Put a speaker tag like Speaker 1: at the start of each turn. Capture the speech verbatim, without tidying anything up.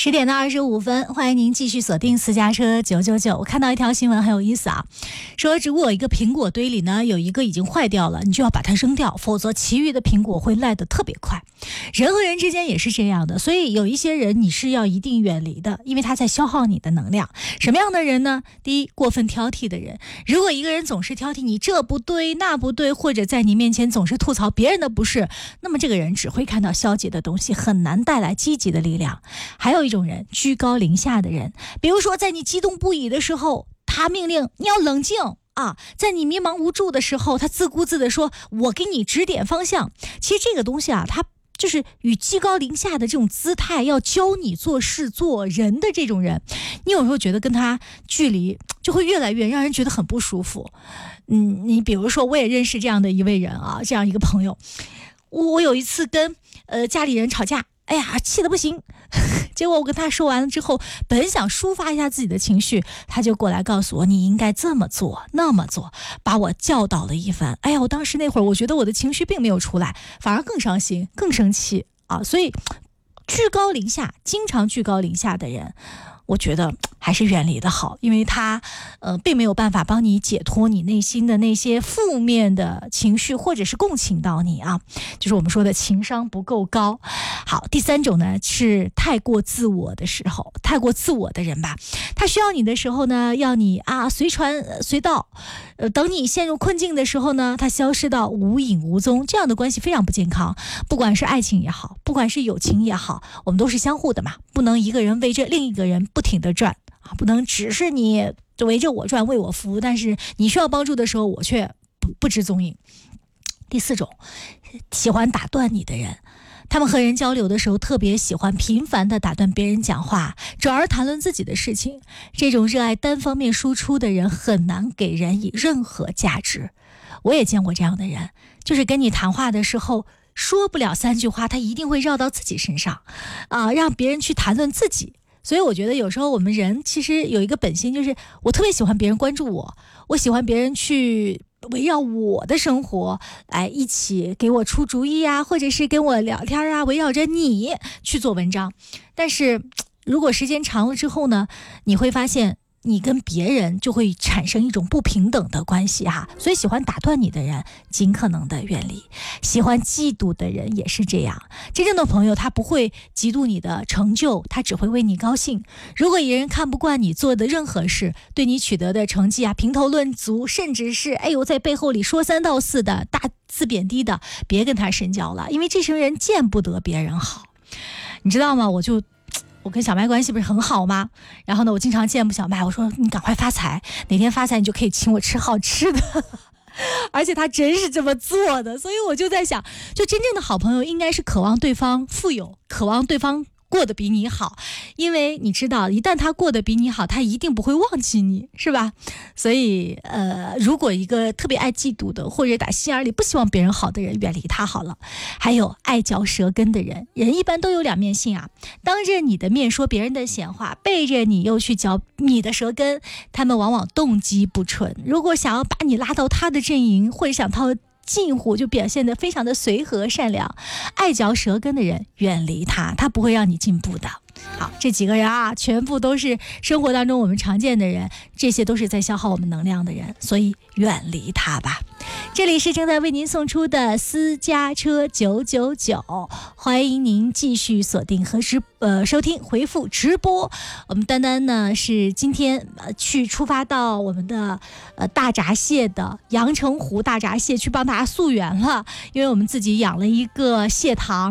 Speaker 1: 十点到二十五分，欢迎您继续锁定私家车九九九。我看到一条新闻很有意思啊，说如果一个苹果堆里呢有一个已经坏掉了，你就要把它扔掉，否则其余的苹果会烂得特别快。人和人之间也是这样的，所以有一些人你是要一定远离的，因为他在消耗你的能量。什么样的人呢？第一，过分挑剔的人。如果一个人总是挑剔你这不对那不对，或者在你面前总是吐槽别人的不是，那么这个人只会看到消极的东西，很难带来积极的力量。还有一种人，居高临下的人，比如说在你激动不已的时候，他命令你要冷静啊，在你迷茫无助的时候，他自顾自地说我给你指点方向。其实这个东西啊，他就是与居高临下的这种姿态，要教你做事做人的这种人，你有时候觉得跟他距离就会越来越让人觉得很不舒服。嗯，你比如说我也认识这样的一位人啊，这样一个朋友，我我有一次跟呃家里人吵架，哎呀，气得不行。结果我跟他说完了之后，本想抒发一下自己的情绪，他就过来告诉我你应该这么做那么做，把我教导了一番。哎呀，我当时那会儿我觉得我的情绪并没有出来，反而更伤心更生气啊！所以居高临下，经常居高临下的人，我觉得还是远离的好，因为他呃并没有办法帮你解脱你内心的那些负面的情绪，或者是共情到你啊，就是我们说的情商不够高。好，第三种呢是太过自我的时候，太过自我的人吧，他需要你的时候呢，要你啊随传随到，呃，等你陷入困境的时候呢，他消失到无影无踪，这样的关系非常不健康。不管是爱情也好，不管是友情也好，我们都是相互的嘛，不能一个人围着另一个人不停地转啊，不能只是你围着我转为我服务，但是你需要帮助的时候我却不不知踪影。第四种，喜欢打断你的人，他们和人交流的时候特别喜欢频繁地打断别人讲话，转而谈论自己的事情。这种热爱单方面输出的人很难给人以任何价值。我也见过这样的人，就是跟你谈话的时候说不了三句话，他一定会绕到自己身上啊、呃，让别人去谈论自己。所以我觉得有时候我们人其实有一个本性，就是我特别喜欢别人关注我，我喜欢别人去围绕我的生活来一起给我出主意啊，或者是跟我聊天啊，围绕着你去做文章。但是如果时间长了之后呢，你会发现你跟别人就会产生一种不平等的关系哈、啊，所以喜欢打断你的人尽可能的远离。喜欢嫉妒的人也是这样，真正的朋友他不会嫉妒你的成就，他只会为你高兴。如果一人看不惯你做的任何事，对你取得的成绩啊评头论足，甚至是哎呦在背后里说三道四的大字贬低的，别跟他深交了，因为这种人见不得别人好。你知道吗？我就我跟小麦关系不是很好吗？然后呢，我经常见不小麦，我说你赶快发财，哪天发财你就可以请我吃好吃的。而且他真是这么做的，所以我就在想，就真正的好朋友应该是渴望对方富有，渴望对方过得比你好，因为你知道一旦他过得比你好，他一定不会忘记你，是吧？所以呃，如果一个特别爱嫉妒的，或者打心眼里不希望别人好的人，远离他好了。还有爱嚼舌根的人，人一般都有两面性啊，当着你的面说别人的闲话，背着你又去嚼你的舌根，他们往往动机不纯，如果想要把你拉到他的阵营，或者想套近乎，就表现得非常的随和善良。爱嚼舌根的人远离他，他不会让你进步的。好，这几个人啊，全部都是生活当中我们常见的人，这些都是在消耗我们能量的人，所以远离他吧。这里是正在为您送出的私家车九九九，欢迎您继续锁定和直呃收听回复直播。我们丹丹呢是今天呃去出发到我们的呃大闸蟹的阳澄湖大闸蟹去帮大家溯源了，因为我们自己养了一个蟹塘。